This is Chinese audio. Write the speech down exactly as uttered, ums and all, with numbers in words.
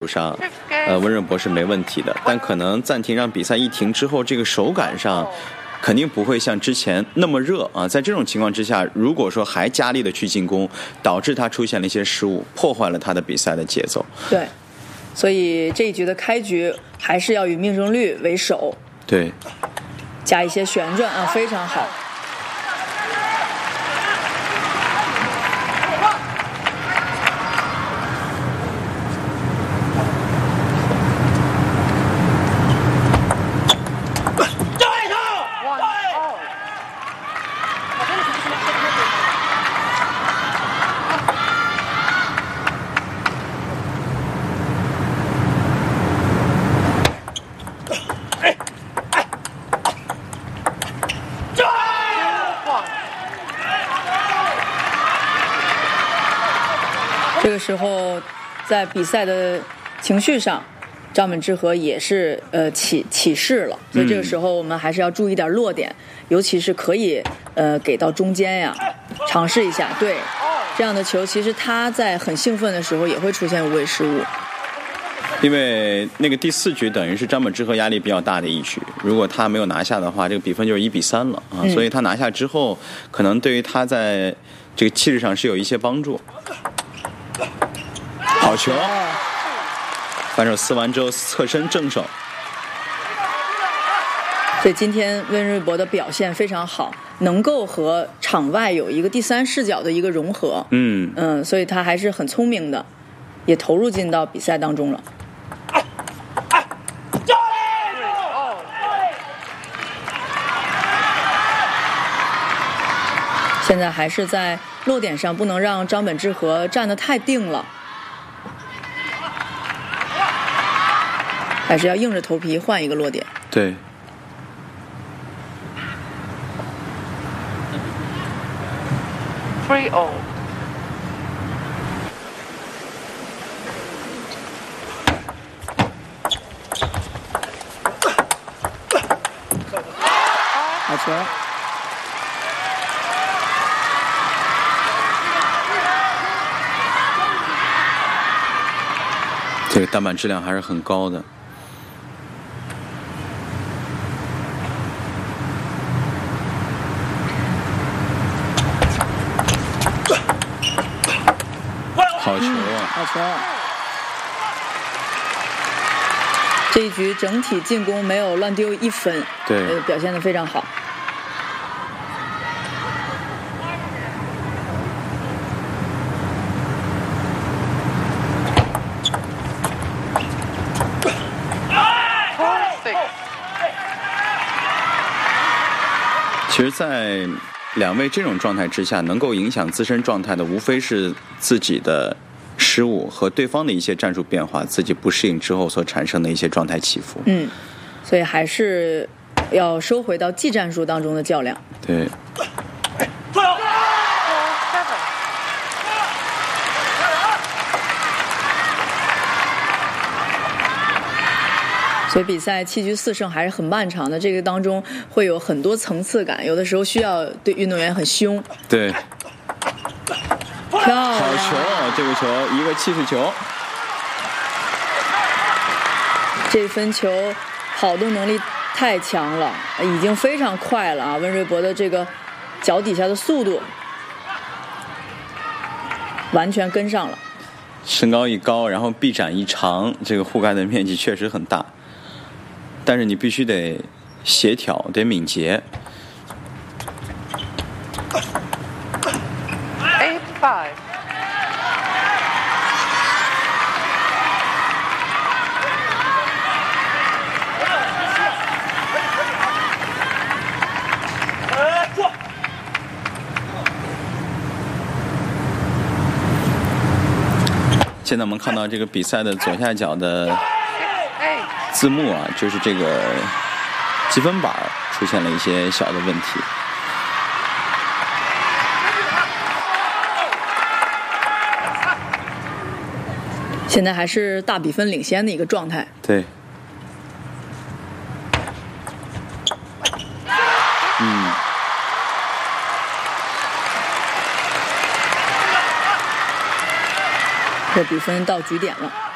上，呃，温润博是没问题的，但可能暂停让比赛一停之后，这个手感上肯定不会像之前那么热啊。在这种情况之下，如果说还加力的去进攻，导致他出现了一些失误，破坏了他的比赛的节奏。 对，所以这一局的开局还是要以命中率为首， 对， 加一些旋转啊，非常好。这个时候，在比赛的情绪上，张本智和也是呃起起势了，所以这个时候我们还是要注意点落点，尤其是可以呃给到中间呀，尝试一下。对，这样的球其实他在很兴奋的时候也会出现无谓失误。 因为那个第四局等于是张本智和压力比较大的一局，如果他没有拿下的话，这个比分就是一比三了啊、嗯。所以他拿下之后，可能对于他在这个气势上是有一些帮助。好球！反手撕完之后侧身正手。 所以今天温瑞博的表现非常好，能够和场外有一个第三视角的一个融合。嗯嗯，所以他还是很聪明的，也投入进到比赛当中了。现在还是在落点上，不能让张本智和站得太定了，还是要硬着头皮换一个落点。 对。 three all。 好球！ 这个单板质量还是很高的。好球啊！ 好球！这一局整体进攻没有乱丢一分， 对， 呃，表现得非常好。 其实在两位这种状态之下，能够影响自身状态的无非是自己的失误和对方的一些战术变化，自己不适应之后所产生的一些状态起伏。 嗯，所以还是要收回到技战术当中的较量。 对。 所以比赛七局四胜还是很漫长的，这个当中会有很多层次感，有的时候需要对运动员很凶。 对， 漂亮！ 好球啊！这个球一个气势球， 这分球跑动能力太强了，已经非常快了啊！温瑞博的这个脚底下的速度完全跟上了。 身高一高，然后臂展一长，这个覆盖的面积确实很大。但是你必须得协调，得敏捷。 eight five。 现在我们看到这个比赛的左下角的字幕啊，就是这个积分板出现了一些小的问题。 现在还是大比分领先的一个状态。 对。嗯。 这比分到局点了。